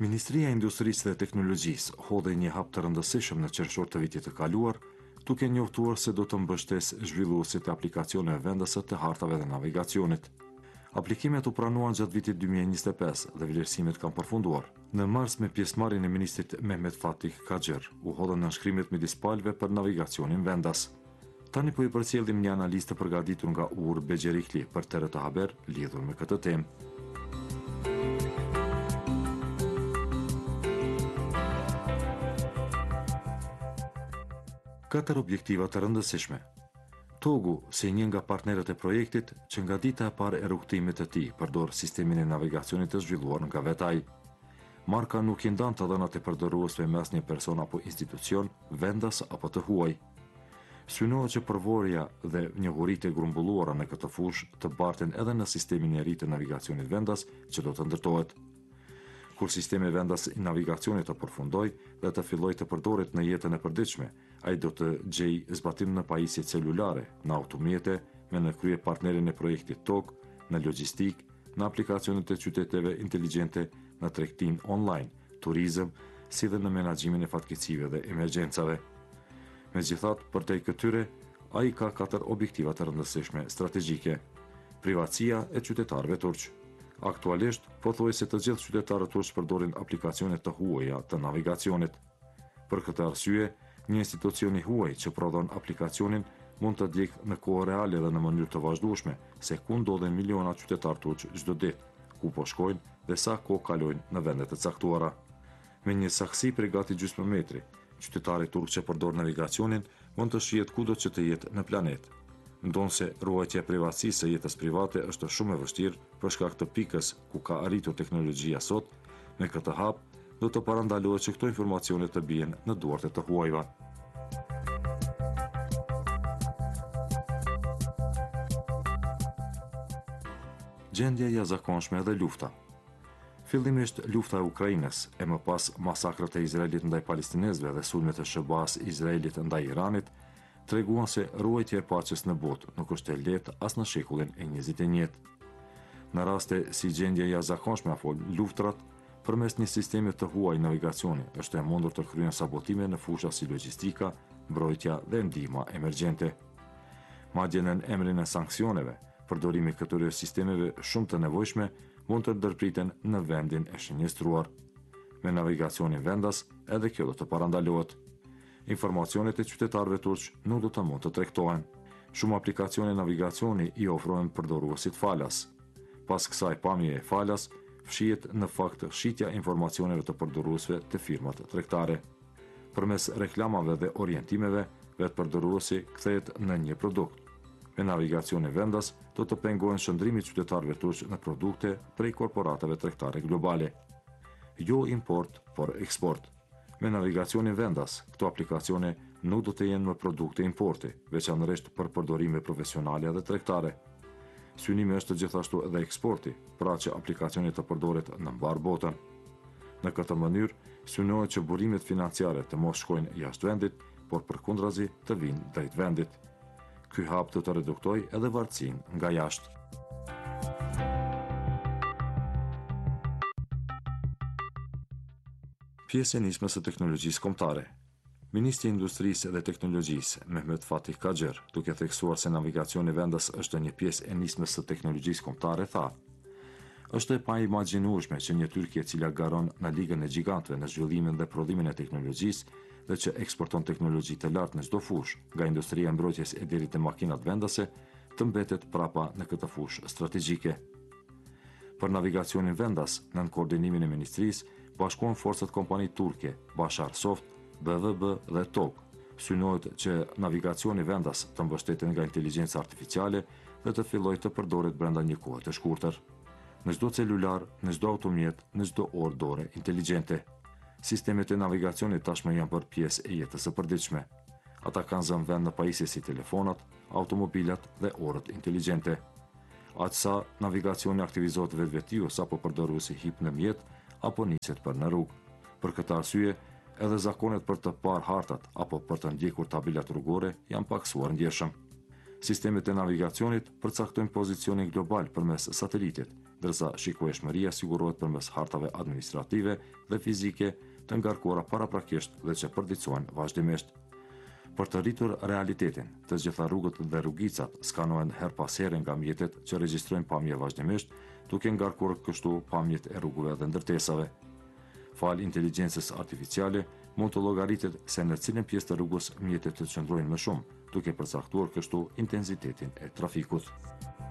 Ministria e Industrisë dhe Teknologjisë hodhi një hap të rëndësishëm në qershor të vitit të kaluar, duke njoftuar se do të mbështesë zhvilluesit e aplikacioneve vendase të hartave dhe navigacionit. Aplikimet u pranuan gjatë vitit 2025 dhe vlerësimet kanë përfunduar. Në mars me pjesëmarrjen e ministrit Mehmet Fatih Kaxher, u hodhën nënshkrimet midis palëve për navigacionin vendas. Tani po i përcjellim një analizë të përgatitur nga Uğur Becerikli për TRT Haber lidhur me këtë temë. Katër objektiva të rëndësishme. Togu, si një nga partnerët e projektit, që nga dita e parë e rrugtimit të tij përdor sistemin e navigacionit të zhvilluar nga vetë ai. Marka nuk i ndan të dhënat e përdoruesve mes një person apo institucion, vendas apo të huaj. Synohet që përvorja dhe njohuritë e grumbulluara në këtë fushë të barten edhe në sistemin e ri të navigacionit vendas që do të ndërtohet. Kur sistemi vendas i navigacionit të përfundoj dhe të filloj të përdoret në jetën e përditshme, ai do të gjejë zbatim në pajisje celulare, në automjete, me në krye partnerin e projektit TOG, në logjistik, në aplikacionet e qyteteve inteligjente, në tregtin online, turizëm, si dhe në menaxhimin e fatkeqësive dhe emergjencave. Megjithatë, përtej këtyre, ai ka 4 objektiva të rëndësishme strategjike. Privatësia e qytetarëve turq. Aktualisht, pothuajse të gjithë qytetarët turq përdorin aplikacione të huaja të navigacionit. Për këtë arsye, një institucion i huaj që prodhon aplikacionin mund të djegë në kohë reale dhe në mënyrë të vazhdueshme se ku ndodhen miliona qytetarë turq çdo ditë, ku po shkojnë dhe sa kohë kalojnë në vendet e caktuara. Me një saksi prej gati gjysmëmetri, qytetari turq që përdor navigacionin mund të shihet kudo që të jetë në planet. Ndonse ruajtja e privatësisë së jetës private është shumë e vështirë për shkak të pikës ku ka arritur teknologjia sot, me këtë hap do të parandalohet që këto informacione të bien në duart e të huajve. Gjendja e jashtëzakonshme dhe lufta. Fillimisht lufta e Ukrainës e më pas masakrët e Izraelit ndaj palestinezëve dhe sulmet e SBA-s Izraelit ndaj Iranit treguan se ruajtja e paqes në botë nuk është e lehtë as në shekullin e 21. Në raste si gjendja e jashtëzakonshme apo luftrat, përmes një sistemi të huaj navigacioni është e mundur të kryen sabotime në fusha si logjistika, mbrojtja dhe ndihma emergjente. Madje në emrin e sanksioneve, përdorimi këtyre sistemeve shumë të nevojshme mund të ndërpriten në vendin e shënjestruar. Me navigacionin vendas, edhe kjo do të parandalohet. Informacionet e qytetarëve turq nuk do të mund të tregtohen. Shumë aplikacione navigacioni i ofrojnë përdoruesit falas. Pas kësaj pamje e falas, fshihet në fakt shitja informacioneve të përdoruesve të firmat tregtare. Përmes reklamave dhe orientimeve, vetë përdoruesi kthehet në një produkt. Me navigacionin vendas do të pengohen shëndrimi i qytetarëve turq në produkte prej korporatave tregtare globale. Jo import, por eksport. Me navigacionin vendas, këto aplikacione nuk do të jenë më produkte importi, veçanërisht për përdorime profesionale dhe tregtare. Synimi është gjithashtu edhe eksporti, pra që aplikacioni të përdoret në mbar botën. Në këtë mënyrë, synohet që burimet financiare të mos shkojnë jashtë vendit, por përkundrazi të vinë drejt vendit. Ky hap do të reduktoj edhe varësinë nga jashtë. Pjesë e nismës së teknologjisë kombëtare. Ministri i Industrisë dhe Teknologjisë, Mehmet Fatih Kaxher, duke theksuar se navigacioni vendas është një pjesë e nismës së teknologjisë kombëtare, tha: "Është e paimagjinueshme që një Turqi e cila garon në ligën e gjigantëve në zhvillimin dhe prodhimin e teknologjisë dhe që eksporton teknologji të lartë në çdo fushë, nga industria e mbrojtjes e deri te makinat vendase, të mbetet prapa në këtë fushë strategjike." Për navigacionin vendas, nën koordinimin e ministrisë, bashkohen forcat kompani turke, Bashar Soft, BVB dhe TOG. Synohet që navigacioni vendas të mbështetet nga inteligjenca artificiale dhe të fillojë të përdoret brenda një kohe të shkurtër. Në çdo celular, në çdo automjet, në çdo orë dore inteligjente. Sistemet e navigacionit tashmë janë për pjesë e jetës së përditshme. Ata kanë zënë vend në pajisje si telefonat, automobilat dhe orët inteligjente. Aqsa navigacioni aktivizohet vetvetiu sapo përdoruesi hip në mjet apo niset për në rrugë. Për këtë arsye, edhe zakonet për të parë hartat apo për të ndjekur tabelat rrugore janë paksuar ndjeshëm. Sistemet e navigacionit përcaktojnë pozicionin global përmes satelitit, ndërsa shikueshmëria sigurohet përmes hartave administrative dhe fizike të ngarkuara paraprakisht dhe që përditësohen vazhdimisht. Për të rritur realitetin, të gjitha rrugët dhe rrugicat skanohen her pas here nga mjetet që regjistrojnë pamje vazhdimisht, duke ngarkuar kështu pamjet e rrugëve dhe ndërtesave. Fal inteligjencës artificiale, mund të llogaritet se në cilën pjesë të rrugës mjetet të qëndrojnë më shumë, duke përcaktuar kështu intensitetin e trafikut.